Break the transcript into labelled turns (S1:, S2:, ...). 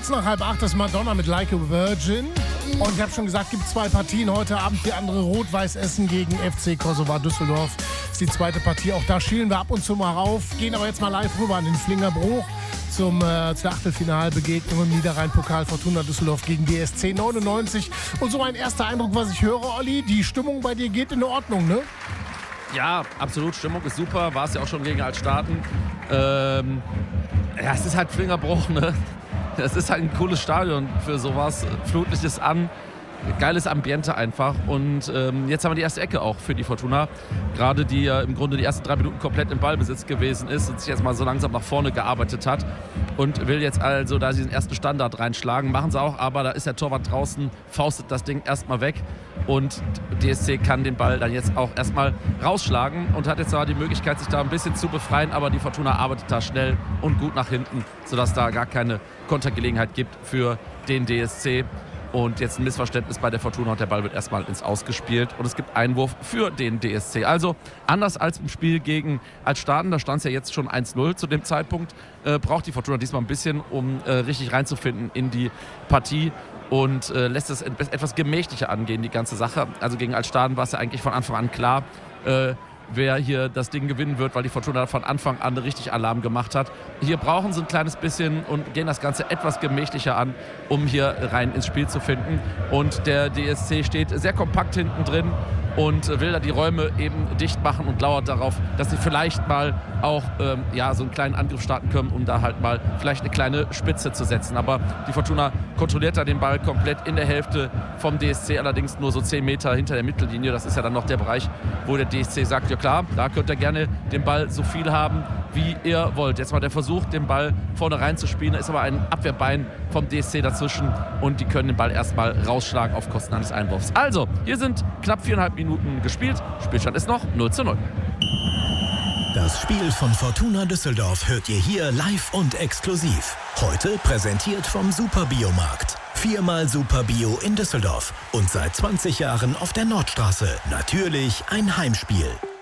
S1: kurz nach 7:30 das Madonna mit Like a Virgin. Und ich habe schon gesagt, gibt 2 Partien heute Abend. Die andere Rot-Weiß Essen gegen FC Kosovo Düsseldorf. Das ist die zweite Partie. Auch da schielen wir ab und zu mal rauf. Gehen aber jetzt mal live rüber an den Flingerbruch zur Achtelfinalbegegnung im Niederrhein-Pokal Fortuna Düsseldorf gegen DSC 99. Und so ein erster Eindruck, was ich höre, Olli, die Stimmung bei dir geht in Ordnung, ne?
S2: Ja, absolut. Stimmung ist super. War es ja auch schon gegen Altstaaten. Es ist halt Flingerbruch, ne? Das ist halt ein cooles Stadion für sowas. Flutlichtes an. Geiles Ambiente einfach. Und jetzt haben wir die erste Ecke auch für die Fortuna. Gerade die ja im Grunde die ersten 3 Minuten komplett im Ballbesitz gewesen ist und sich jetzt mal so langsam nach vorne gearbeitet hat. Und will jetzt also da diesen ersten Standard reinschlagen. Machen sie auch, aber da ist der Torwart draußen, faustet das Ding erstmal weg. Und DSC kann den Ball dann jetzt auch erstmal rausschlagen und hat jetzt zwar die Möglichkeit, sich da ein bisschen zu befreien, aber die Fortuna arbeitet da schnell und gut nach hinten, sodass da gar keine Kontergelegenheit gibt für den DSC. Und jetzt ein Missverständnis bei der Fortuna und der Ball wird erstmal ins Ausgespielt und es gibt Einwurf für den DSC. Also anders als im Spiel gegen Altstaaten, da stand es ja jetzt schon 1-0 zu dem Zeitpunkt, braucht die Fortuna diesmal ein bisschen, um richtig reinzufinden in die Partie und lässt es etwas gemächlicher angehen, die ganze Sache. Also gegen Altstaaten war es ja eigentlich von Anfang an klar, wer hier das Ding gewinnen wird, weil die Fortuna von Anfang an richtig Alarm gemacht hat. Hier brauchen sie ein kleines bisschen und gehen das Ganze etwas gemächlicher an, um hier rein ins Spiel zu finden. Und der DSC steht sehr kompakt hinten drin und will da die Räume eben dicht machen und lauert darauf, dass sie vielleicht mal auch so einen kleinen Angriff starten können, um da halt mal vielleicht eine kleine Spitze zu setzen. Aber die Fortuna kontrolliert da den Ball komplett in der Hälfte vom DSC, allerdings nur so 10 Meter hinter der Mittellinie. Das ist ja dann noch der Bereich, wo der DSC sagt, ja klar, da könnt ihr gerne den Ball so viel haben, wie ihr wollt. Jetzt mal der Versuch, den Ball vorne reinzuspielen, da ist aber ein Abwehrbein vom DSC dazwischen und die können den Ball erstmal rausschlagen auf Kosten eines Einwurfs. Also, hier sind knapp 4,5 Minuten gespielt. Spielstand ist noch 0:0.
S3: Das Spiel von Fortuna Düsseldorf hört ihr hier live und exklusiv. Heute präsentiert vom Superbiomarkt. 4-mal Superbio in Düsseldorf und seit 20 Jahren auf der Nordstraße. Natürlich ein Heimspiel.